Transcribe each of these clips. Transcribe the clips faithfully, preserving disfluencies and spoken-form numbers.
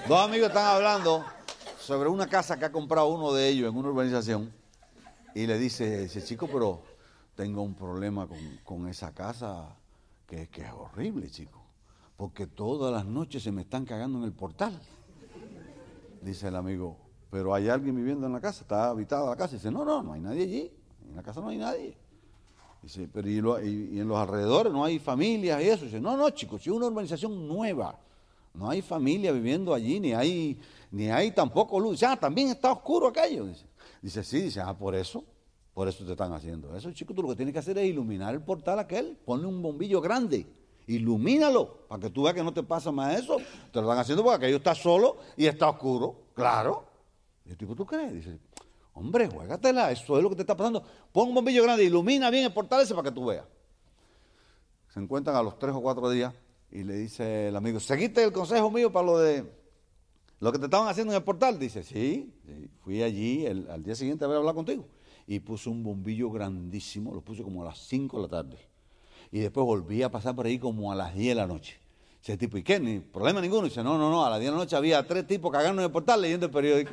Dos amigos están hablando sobre una casa que ha comprado uno de ellos en una urbanización y le dice, ese chico, pero tengo un problema con, con esa casa que, que es horrible, chico, porque todas las noches se me están cagando en el portal. Dice el amigo, pero hay alguien viviendo en la casa, está habitada la casa. Dice, no, no, no hay nadie allí, en la casa no hay nadie. Dice, pero ¿y, lo, y, y en los alrededores no hay familias y eso? Dice, no, no, chicos, si es una urbanización nueva, no hay familia viviendo allí, ni hay, ni hay tampoco luz. Dice, ah, también está oscuro aquello. Dice, dice, sí, dice, ah, por eso, por eso te están haciendo eso, chicos, tú lo que tienes que hacer es iluminar el portal aquel, ponle un bombillo grande, ilumínalo, para que tú veas que no te pasa más eso. Te lo están haciendo porque aquello está solo y está oscuro, claro. Y el tipo, ¿tú crees? Dice, hombre, juégatela, eso es lo que te está pasando. Pon un bombillo grande, ilumina bien el portal ese para que tú veas. Se encuentran a los tres o cuatro días y le dice el amigo, ¿seguiste el consejo mío para lo de lo que te estaban haciendo en el portal? Dice, sí, sí. Fui allí el, al día siguiente a ver hablar contigo. Y puso un bombillo grandísimo, lo puse como a las cinco de la tarde. Y después volví a pasar por ahí como a las diez de la noche. Dice el tipo, ¿y qué? ¿Ni problema ninguno? Dice, no, no, no, a las diez de la noche había tres tipos cagando en el portal leyendo el periódico.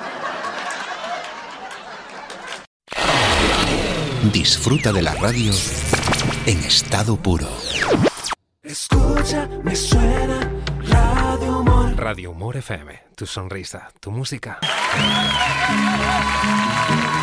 Disfruta de la radio en estado puro. Escucha, me suena Radio Humor. Radio Humor F M, tu sonrisa, tu música.